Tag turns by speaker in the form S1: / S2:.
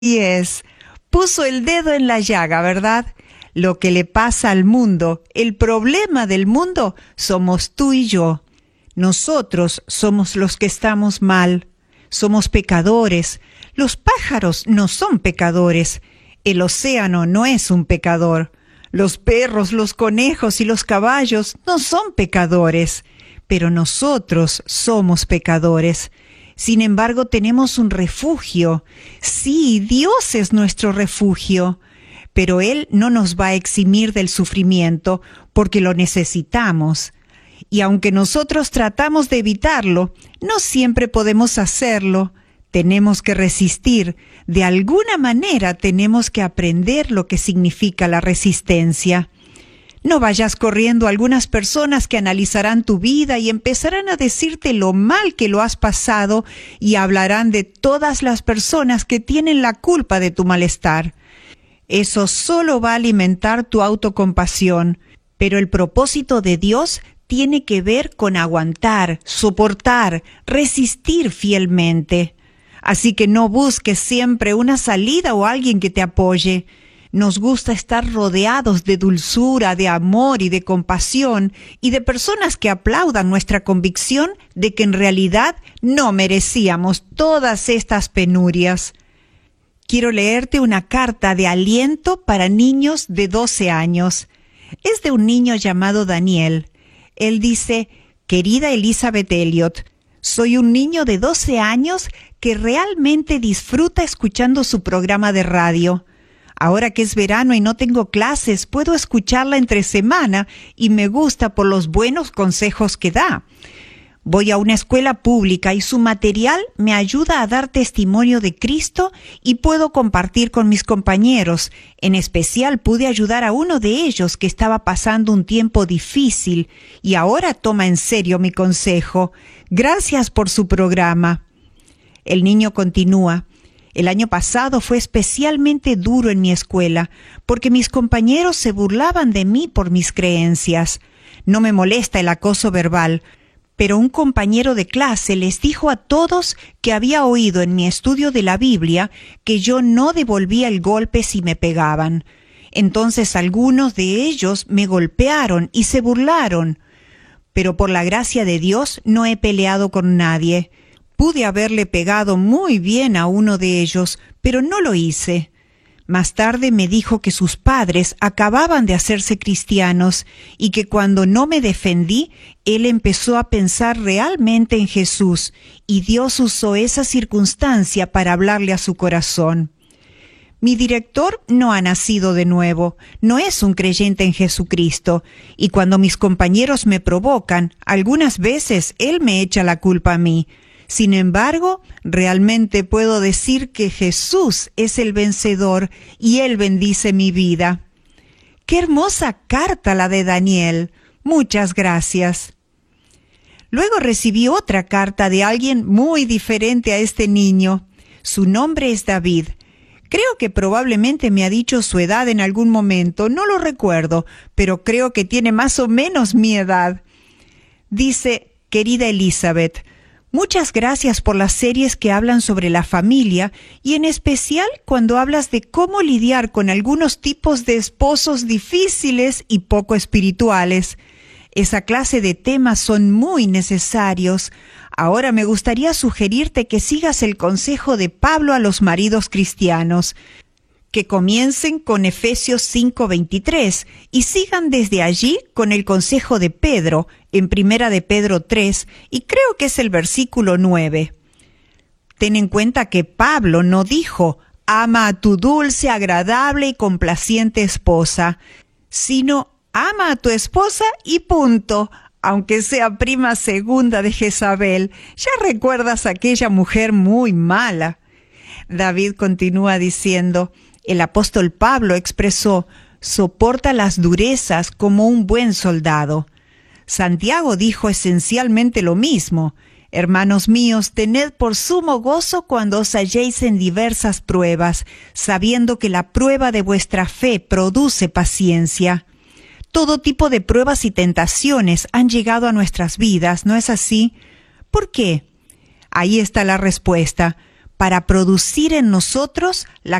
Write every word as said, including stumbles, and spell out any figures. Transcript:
S1: Y es, puso el dedo en la llaga, ¿verdad? Lo que le pasa al mundo, el problema del mundo, somos tú y yo. Nosotros somos los que estamos mal, somos pecadores. Los pájaros no son pecadores, el océano no es un pecador. Los perros, los conejos y los caballos no son pecadores, pero nosotros somos pecadores. Sin embargo, tenemos un refugio. Sí, Dios es nuestro refugio, pero Él no nos va a eximir del sufrimiento porque lo necesitamos. Y aunque nosotros tratamos de evitarlo, no siempre podemos hacerlo. Tenemos que resistir. De alguna manera tenemos que aprender lo que significa la resistencia. No vayas corriendo a algunas personas que analizarán tu vida y empezarán a decirte lo mal que lo has pasado y hablarán de todas las personas que tienen la culpa de tu malestar. Eso solo va a alimentar tu autocompasión, pero el propósito de Dios tiene que ver con aguantar, soportar, resistir fielmente. Así que no busques siempre una salida o alguien que te apoye. Nos gusta estar rodeados de dulzura, de amor y de compasión y de personas que aplaudan nuestra convicción de que en realidad no merecíamos todas estas penurias. Quiero leerte una carta de aliento para niños de doce años. Es de un niño llamado Daniel. Él dice: querida Elizabeth Elliot, soy un niño de doce años que realmente disfruta escuchando su programa de radio. Ahora que es verano y no tengo clases, puedo escucharla entre semana y me gusta por los buenos consejos que da. Voy a una escuela pública y su material me ayuda a dar testimonio de Cristo y puedo compartir con mis compañeros. En especial pude ayudar a uno de ellos que estaba pasando un tiempo difícil y ahora toma en serio mi consejo. Gracias por su programa. El niño continúa. El año pasado fue especialmente duro en mi escuela porque mis compañeros se burlaban de mí por mis creencias. No me molesta el acoso verbal, pero un compañero de clase les dijo a todos que había oído en mi estudio de la Biblia que yo no devolvía el golpe si me pegaban. Entonces algunos de ellos me golpearon y se burlaron. Pero por la gracia de Dios no he peleado con nadie. Pude haberle pegado muy bien a uno de ellos, pero no lo hice. Más tarde me dijo que sus padres acababan de hacerse cristianos y que cuando no me defendí, él empezó a pensar realmente en Jesús y Dios usó esa circunstancia para hablarle a su corazón. Mi director no ha nacido de nuevo, no es un creyente en Jesucristo, y cuando mis compañeros me provocan, algunas veces él me echa la culpa a mí. Sin embargo, realmente puedo decir que Jesús es el vencedor y Él bendice mi vida. ¡Qué hermosa carta la de Daniel! Muchas gracias. Luego recibí otra carta de alguien muy diferente a este niño. Su nombre es David. Creo que probablemente me ha dicho su edad en algún momento, no lo recuerdo, pero creo que tiene más o menos mi edad. Dice: querida Elizabeth, muchas gracias por las series que hablan sobre la familia y en especial cuando hablas de cómo lidiar con algunos tipos de esposos difíciles y poco espirituales. Esa clase de temas son muy necesarios. Ahora me gustaría sugerirte que sigas el consejo de Pablo a los maridos cristianos, que comiencen con Efesios cinco veintitrés y sigan desde allí con el consejo de Pedro en Primera de Pedro tres, y creo que es el versículo nueve. Ten en cuenta que Pablo no dijo: ama a tu dulce, agradable y complaciente esposa, sino ama a tu esposa y punto, aunque sea prima segunda de Jezabel. Ya recuerdas aquella mujer muy mala. David continúa diciendo: el apóstol Pablo expresó: soporta las durezas como un buen soldado. Santiago dijo esencialmente lo mismo: hermanos míos, tened por sumo gozo cuando os halléis en diversas pruebas, sabiendo que la prueba de vuestra fe produce paciencia. Todo tipo de pruebas y tentaciones han llegado a nuestras vidas, ¿no es así? ¿Por qué? Ahí está la respuesta. para producir en nosotros la